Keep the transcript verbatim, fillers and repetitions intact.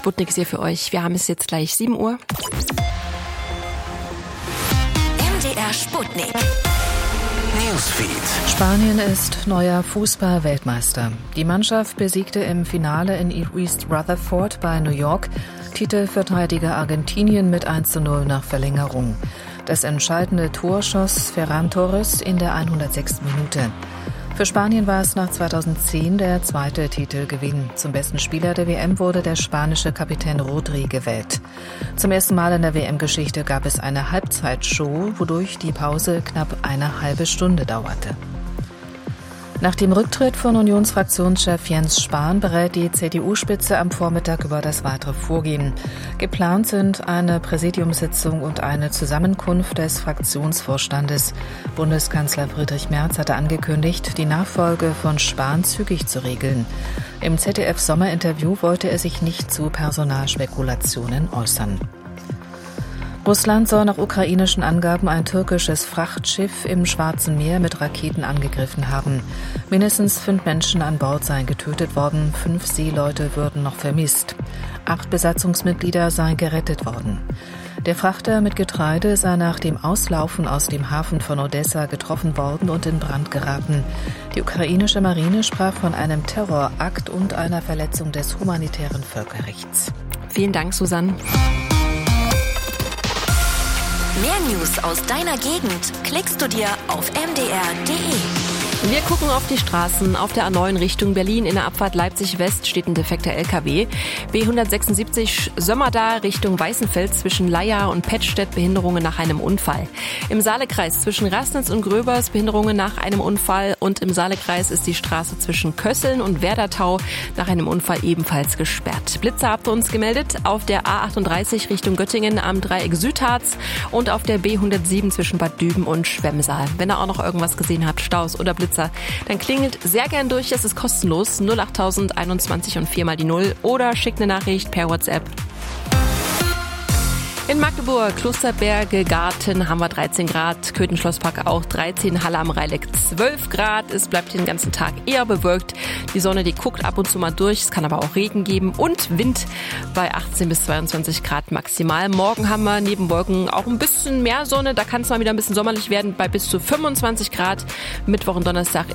Sputnik ist hier für euch. Wir haben es jetzt gleich sieben Uhr. M D R Sputnik. Newsfeed. Spanien ist neuer Fußball-Weltmeister. Die Mannschaft besiegte im Finale in East Rutherford bei New York Titelverteidiger Argentinien mit eins zu null nach Verlängerung. Das entscheidende Tor schoss Ferran Torres in der hundertsechsten Minute. Für Spanien war es nach zweitausendzehn der zweite Titelgewinn. Zum besten Spieler der W M wurde der spanische Kapitän Rodri gewählt. Zum ersten Mal in der W M-Geschichte gab es eine Halbzeitshow, wodurch die Pause knapp eine halbe Stunde dauerte. Nach dem Rücktritt von Unionsfraktionschef Jens Spahn berät die C D U-Spitze am Vormittag über das weitere Vorgehen. Geplant sind eine Präsidiumssitzung und eine Zusammenkunft des Fraktionsvorstandes. Bundeskanzler Friedrich Merz hatte angekündigt, die Nachfolge von Spahn zügig zu regeln. Im Z D F-Sommerinterview wollte er sich nicht zu Personalspekulationen äußern. Russland soll nach ukrainischen Angaben ein türkisches Frachtschiff im Schwarzen Meer mit Raketen angegriffen haben. Mindestens fünf Menschen an Bord seien getötet worden, fünf Seeleute würden noch vermisst. Acht Besatzungsmitglieder seien gerettet worden. Der Frachter mit Getreide sei nach dem Auslaufen aus dem Hafen von Odessa getroffen worden und in Brand geraten. Die ukrainische Marine sprach von einem Terrorakt und einer Verletzung des humanitären Völkerrechts. Vielen Dank, Susanne. Mehr News aus deiner Gegend klickst du dir auf m d r punkt d e. Wir gucken auf die Straßen. Auf der A neun Richtung Berlin in der Abfahrt Leipzig-West steht ein defekter L K W. B hundertsechsundsiebzig Sömmerda Richtung Weißenfels zwischen Leier und Pettstedt Behinderungen nach einem Unfall. Im Saalekreis zwischen Rassnitz und Gröbers Behinderungen nach einem Unfall. Und im Saalekreis ist die Straße zwischen Kösseln und Werdertau nach einem Unfall ebenfalls gesperrt. Blitzer habt ihr uns gemeldet auf der A achtunddreißig Richtung Göttingen am Dreieck Südharz und auf der B hundertsieben zwischen Bad Düben und Schwemmsaal. Wenn ihr auch noch irgendwas gesehen habt, Staus oder Blitzer, dann klingelt sehr gern durch, es ist kostenlos, null achttausend einundzwanzig und vier mal die null oder schickt eine Nachricht per WhatsApp. In Magdeburg, Klosterberge, Garten haben wir dreizehn Grad, Köthen-Schlosspark auch dreizehn, Halle am Rheineck zwölf Grad. Es bleibt den ganzen Tag eher bewölkt. Die Sonne, die guckt ab und zu mal durch. Es kann aber auch Regen geben und Wind bei achtzehn bis zweiundzwanzig Grad maximal. Morgen haben wir neben Wolken auch ein bisschen mehr Sonne. Da kann es mal wieder ein bisschen sommerlich werden bei bis zu fünfundzwanzig Grad. Mittwoch und Donnerstag